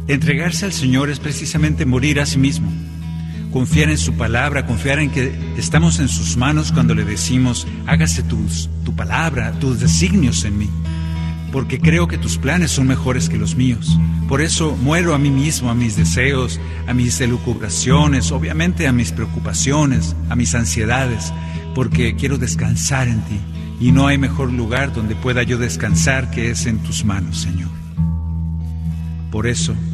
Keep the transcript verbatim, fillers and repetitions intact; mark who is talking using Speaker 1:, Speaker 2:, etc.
Speaker 1: Entregarse al Señor es precisamente morir a sí mismo. Confiar en su palabra, confiar en que estamos en sus manos cuando le decimos: hágase tus, tu palabra, tus designios en mí, porque creo que tus planes son mejores que los míos. Por eso muero a mí mismo, a mis deseos, a mis elucubraciones, obviamente a mis preocupaciones, a mis ansiedades, porque quiero descansar en ti, y no hay mejor lugar donde pueda yo descansar que es en tus manos, Señor. Por eso